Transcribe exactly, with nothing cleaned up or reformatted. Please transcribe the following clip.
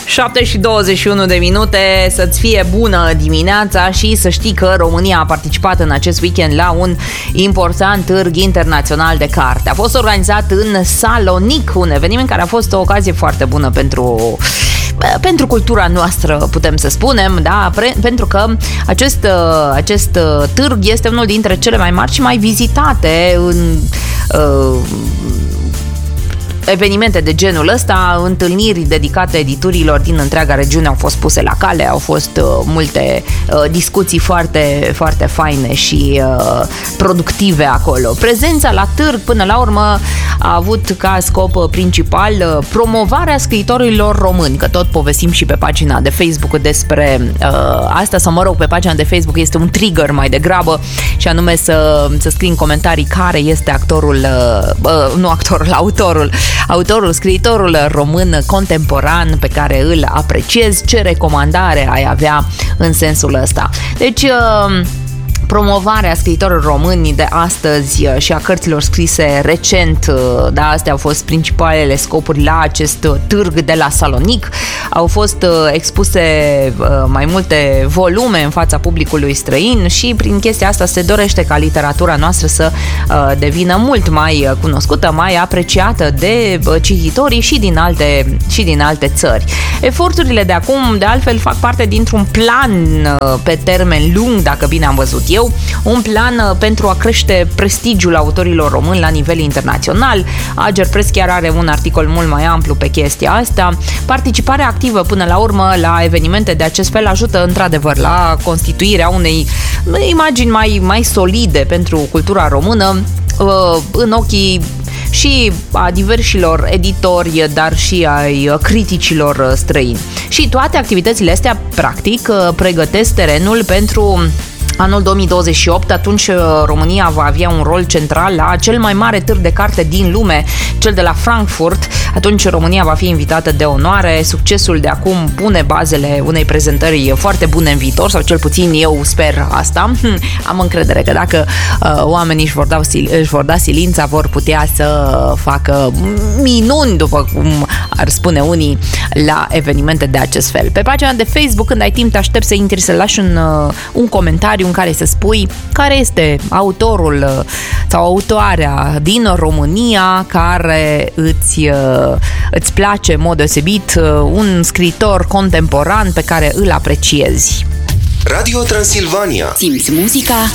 șapte și douăzeci și unu de minute, să-ți fie bună dimineața și să știi că România a participat în acest weekend la un important târg internațional de carte. A fost organizat în Salonic, un eveniment care a fost o ocazie foarte bună pentru... pentru cultura noastră, putem să spunem, da? Pre- pentru că acest, acest târg este unul dintre cele mai mari și mai vizitate în uh, evenimente de genul ăsta. Întâlniri dedicate editurilor din întreaga regiune au fost puse la cale, au fost uh, multe uh, discuții foarte, foarte faine și uh, productive acolo. Prezența la târg, până la urmă, a avut ca scop principal uh, promovarea scriitorilor români, că tot povestim și pe pagina de Facebook despre uh, asta, sau mă rog, pe pagina de Facebook este un trigger mai degrabă, și anume să, să scrii în comentarii care este actorul, uh, uh, nu actorul, autorul autorul, scriitorul român contemporan pe care îl apreciezi, ce recomandare ai avea în sensul ăsta. Deci, promovarea scriitorilor români de astăzi și a cărților scrise recent, da, astea au fost principalele scopuri la acest târg de la Salonic. Au fost expuse mai multe volume în fața publicului străin și prin chestia asta se dorește ca literatura noastră să devină mult mai cunoscută, mai apreciată de cititorii și din alte, și din alte țări. Eforturile de acum, de altfel, fac parte dintr-un plan pe termen lung, dacă bine am văzut eu, un plan pentru a crește prestigiul autorilor români la nivel internațional. Ager Press chiar are un articol mult mai amplu pe chestia asta. Participarea activă până la urmă la evenimente de acest fel ajută într-adevăr la constituirea unei imagini mai, mai solide pentru cultura română în ochii și a diversilor editori, dar și ai criticilor străini. Și toate activitățile astea, practic, pregătesc terenul pentru anul două mii douăzeci și opt, atunci România va avea un rol central la cel mai mare târg de carte din lume, cel de la Frankfurt. Atunci România va fi invitată de onoare. Succesul de acum pune bazele unei prezentări foarte bune în viitor, sau cel puțin eu sper asta. Am încredere că dacă uh, oamenii își vor, da, își vor da silința, vor putea să facă minuni, după cum ar spune unii, la evenimente de acest fel. Pe pagina de Facebook, când ai timp, te aștept să intri, să lași un, uh, un comentariu în care să spui care este autorul sau autoarea din România care îți, îți place în mod deosebit, un scriitor contemporan pe care îl apreciezi. Radio Transilvania. Simți muzica